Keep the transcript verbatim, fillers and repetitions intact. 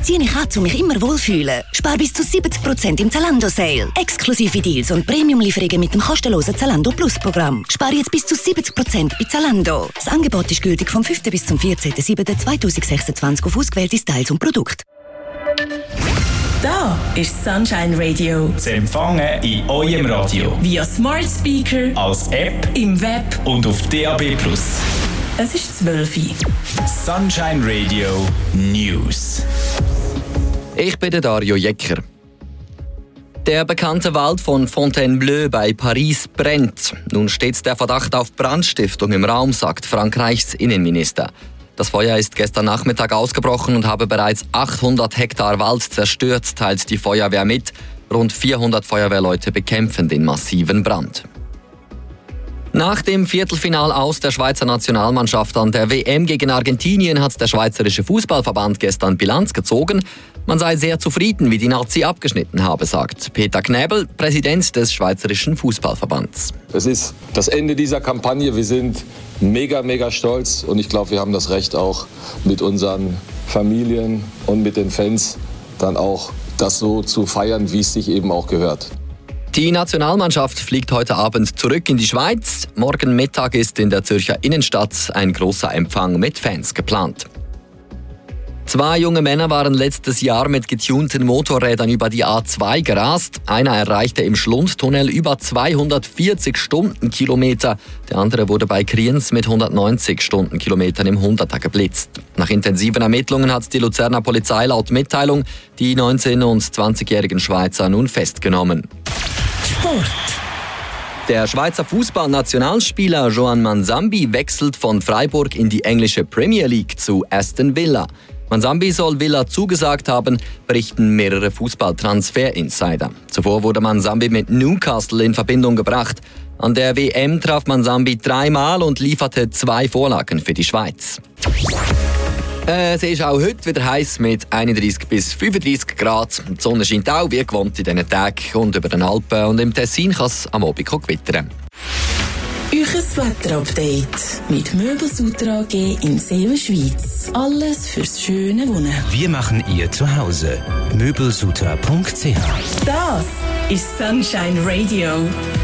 ziehe ich an, um mich immer wohlfühlen? Spar bis zu siebzig Prozent im Zalando-Sale. Exklusive Deals und Premium-Lieferungen mit dem kostenlosen Zalando Plus-Programm. Spar jetzt bis zu siebzig Prozent bei Zalando. Das Angebot ist gültig vom fünften bis zum vierzehnten siebten zweitausendsechsundzwanzig auf ausgewählte Styles und Produkte. Da ist Sunshine Radio. Zu empfangen in eurem Radio. Via Smart Speaker, als App, im Web und auf D A B plus. Es ist zwölf Uhr. Sunshine Radio News. Ich bin der Dario Jecker. Der bekannte Wald von Fontainebleau bei Paris brennt. Nun steht der Verdacht auf Brandstiftung im Raum, sagt Frankreichs Innenminister. Das Feuer ist gestern Nachmittag ausgebrochen und habe bereits achthundert Hektar Wald zerstört, teilt die Feuerwehr mit. Rund vierhundert Feuerwehrleute bekämpfen den massiven Brand. Nach dem Viertelfinal aus der Schweizer Nationalmannschaft an der W M gegen Argentinien hat der Schweizerische Fußballverband gestern Bilanz gezogen. Man sei sehr zufrieden, wie die Nazi abgeschnitten habe, sagt Peter Knäbel, Präsident des Schweizerischen Fußballverbands. Es ist das Ende dieser Kampagne. Wir sind mega, mega stolz und ich glaube, wir haben das Recht auch mit unseren Familien und mit den Fans dann auch das so zu feiern, wie es sich eben auch gehört. Die Nationalmannschaft fliegt heute Abend zurück in die Schweiz. Morgen Mittag ist in der Zürcher Innenstadt ein großer Empfang mit Fans geplant. Zwei junge Männer waren letztes Jahr mit getunten Motorrädern über die A zwei gerast. Einer erreichte im Schlundtunnel über zweihundertvierzig Stundenkilometer. Der andere wurde bei Kriens mit hundertneunzig Stundenkilometern im Hunderter geblitzt. Nach intensiven Ermittlungen hat die Luzerner Polizei laut Mitteilung die neunzehn- und zwanzigjährigen Schweizer nun festgenommen. Sport. Der Schweizer Fußballnationalspieler Joan Manzambi wechselt von Freiburg in die englische Premier League zu Aston Villa. Manzambi soll Villa zugesagt haben, berichten mehrere Fußball-Transfer-Insider. Zuvor wurde Manzambi mit Newcastle in Verbindung gebracht. An der W M traf Manzambi dreimal und lieferte zwei Vorlagen für die Schweiz. Äh, es ist auch heute wieder heiß mit einunddreißig bis fünfunddreißig Grad. Die Sonne scheint auch wie gewohnt in diesen Tagen und über den Alpen. Und im Tessin kann es am Abend gewittern. Euches Wetterupdate mit Möbelsutra A G in Seewen, Schweiz. Alles fürs schöne Wohnen. Wir machen ihr Zuhause. möbelsutra punkt c h. Das ist Sunshine Radio.